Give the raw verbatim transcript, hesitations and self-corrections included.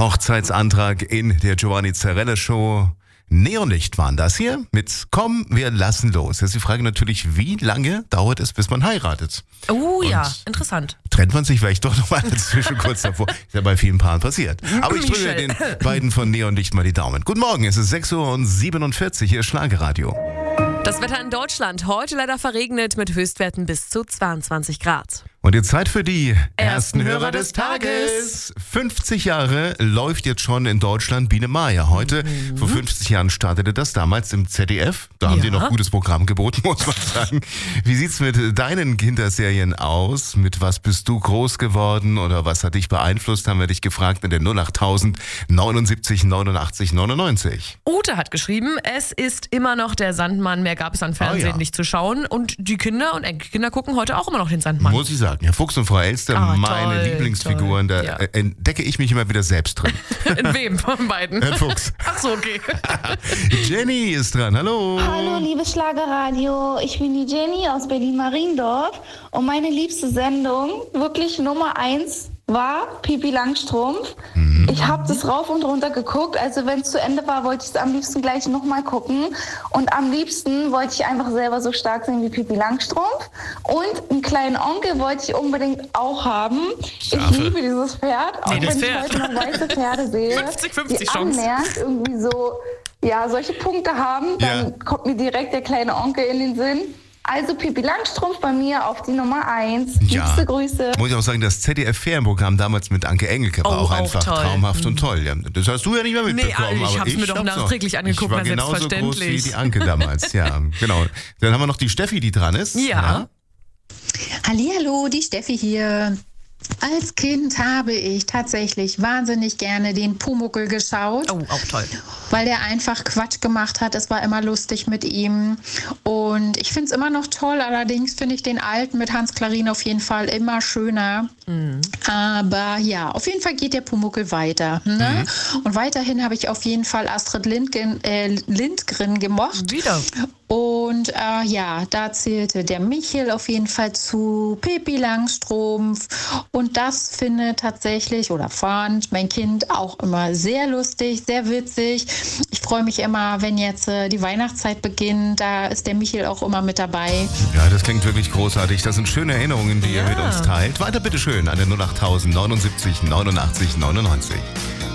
Hochzeitsantrag in der Giovanni Zarella Show. Neonlicht waren das hier mit Komm, wir lassen los. Jetzt ist die Frage natürlich, wie lange dauert es, bis man heiratet? Oh ja, Und interessant. Trennt man sich vielleicht doch noch mal dazwischen kurz davor. Ist ja bei vielen Paaren passiert. Aber ich drücke den beiden von Neonlicht mal die Daumen. Guten Morgen, es ist sechs Uhr siebenundvierzig, hier ist Schlagerradio. Das Wetter in Deutschland, heute leider verregnet mit Höchstwerten bis zu zweiundzwanzig Grad. Und jetzt Zeit für die ersten, Ersten Hörer, Hörer des des Tages. fünfzig Jahre läuft jetzt schon in Deutschland Biene Maya. Heute, mhm. vor fünfzig Jahren startete das damals im Z D F. Da haben Ja. die noch gutes Programm geboten, muss man sagen. Wie sieht's mit deinen Kinderserien aus? Mit was bist du groß geworden oder was hat dich beeinflusst? Haben wir dich gefragt in der null achttausend neunundsiebzig neunundachtzig neunundneunzig. Ute hat geschrieben, es ist immer noch der Sandmann, mehr gab es an Fernsehen Ah, ja. nicht zu schauen. Und die Kinder und Enkelkinder gucken heute auch immer noch den Sandmann. Muss ich sagen. Ja, Fuchs und Frau Elster, Ah, meine toll, Lieblingsfiguren. toll, Da ja. äh, entdecke ich mich immer wieder selbst drin. In wem von beiden? Herr Fuchs. Ach so, okay. Jenny ist dran. Hallo. Hallo, liebes Schlagerradio. Ich bin die Jenny aus Berlin-Mariendorf und meine liebste Sendung, wirklich Nummer eins, war Pippi Langstrumpf. Mhm. Ich habe das rauf und runter geguckt. Also wenn es zu Ende war, wollte ich es am liebsten gleich nochmal gucken. Und am liebsten wollte ich einfach selber so stark sein wie Pippi Langstrumpf. Und einen kleinen Onkel wollte ich unbedingt auch haben. Schafe. Ich liebe dieses Pferd, auch Nee, das wenn Pferd. ich heute noch weiße Pferde sehe, fünfzig fünfzig die Chance. annähernd irgendwie so ja, solche Punkte haben, dann Ja. kommt mir direkt der kleine Onkel in den Sinn. Also Pippi Langstrumpf bei mir auf die Nummer eins. Ja. Liebste Grüße. Muss ich auch sagen, das Z D F-Ferienprogramm damals mit Anke Engelke war Oh, auch auch einfach toll. traumhaft und toll. Ja, das hast du ja nicht mehr Nee, mitbekommen. ich aber hab's mir doch hab's noch. nachträglich angeguckt, Ich war na, genauso groß wie selbstverständlich. die Anke damals. Ja, genau. Dann haben wir noch die Steffi, die dran ist. Ja. Hallihallo, die Steffi hier. Als Kind habe ich tatsächlich wahnsinnig gerne den Pumuckl geschaut, Oh, auch toll. weil der einfach Quatsch gemacht hat. Es war immer lustig mit ihm. Und ich finde es immer noch toll. Allerdings finde ich den alten mit Hans Klarin auf jeden Fall immer schöner. Aber ja, auf jeden Fall geht der Pumuckl weiter. Ne? Und weiterhin habe ich auf jeden Fall Astrid Lindgren, äh, Lindgren gemocht. Wieder. Und äh, ja, da zählte der Michel auf jeden Fall zu, Pippi Langstrumpf. Und das finde tatsächlich oder fand mein Kind auch immer sehr lustig, sehr witzig. Ich freue mich immer, wenn jetzt äh, die Weihnachtszeit beginnt. Da ist der Michel auch immer mit dabei. Ja, das klingt wirklich großartig. Das sind schöne Erinnerungen, die ihr Ja. mit uns teilt. Weiter bitteschön an der null achttausend neunundsiebzig neunundachtzig neunundneunzig.